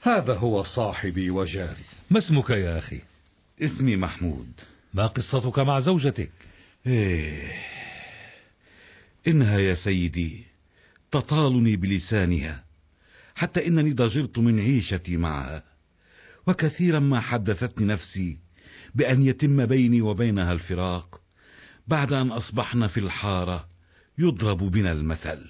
هذا هو صاحبي وجاري. ما اسمك يا أخي؟ اسمي محمود. ما قصتك مع زوجتك؟ إنها يا سيدي تطالني بلسانها، حتى إنني ضجرت من عيشتي معها، وكثيرا ما حدثتني نفسي بأن يتم بيني وبينها الفراق بعد أن أصبحنا في الحارة يضرب بنا المثل.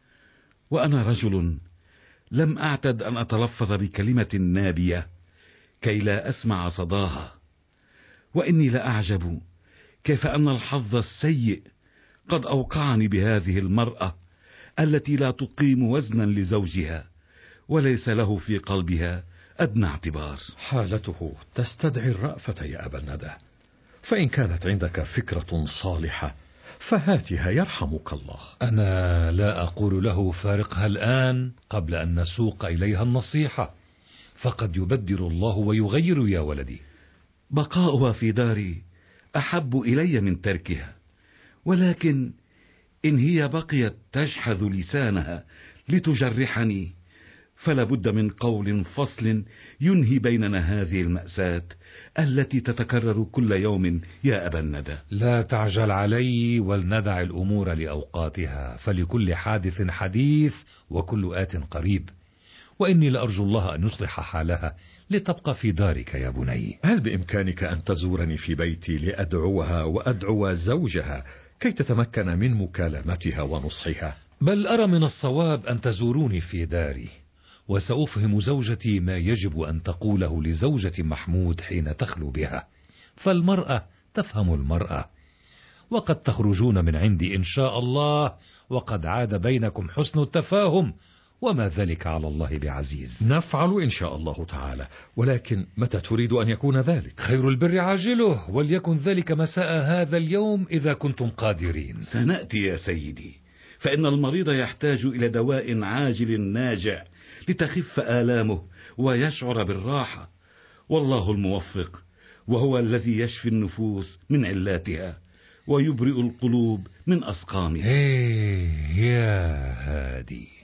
وأنا رجل لم أعتد أن أتلفظ بكلمة نابية كي لا أسمع صداها، وإني لأعجب كيف أن الحظ السيء قد أوقعني بهذه المرأة التي لا تقيم وزنا لزوجها وليس له في قلبها أدنى اعتبار. حالته تستدعي الرأفة يا أبا الندى، فإن كانت عندك فكرة صالحة فهاتها يرحمك الله. أنا لا أقول له فارقها الآن قبل أن نسوق إليها النصيحة، فقد يبدل الله ويغير يا ولدي. بقاؤها في داري أحب إلي من تركها، ولكن إن هي بقيت تجحذ لسانها لتجرحني فلا بد من قول فصل ينهي بيننا هذه المأساة التي تتكرر كل يوم يا أبا الندى. لا تعجل علي ولندع الأمور لأوقاتها، فلكل حادث حديث وكل آت قريب، وإني لأرجو الله أن يصلح حالها لتبقى في دارك يا بني. هل بإمكانك أن تزورني في بيتي لأدعوها وأدعو زوجها كي تتمكن من مكالمتها ونصحها؟ بل أرى من الصواب أن تزوروني في داري، وسأفهم زوجتي ما يجب أن تقوله لزوجة محمود حين تخلو بها، فالمرأة تفهم المرأة، وقد تخرجون من عندي إن شاء الله وقد عاد بينكم حسن التفاهم، وما ذلك على الله بعزيز. نفعل إن شاء الله تعالى، ولكن متى تريد أن يكون ذلك؟ خير البر عاجله، وليكن ذلك مساء هذا اليوم إذا كنتم قادرين. سنأتي يا سيدي، فإن المريض يحتاج إلى دواء عاجل ناجع لتخف آلامه ويشعر بالراحة، والله الموفق، وهو الذي يشفي النفوس من علاتها ويبرئ القلوب من أسقامها. يا هادي.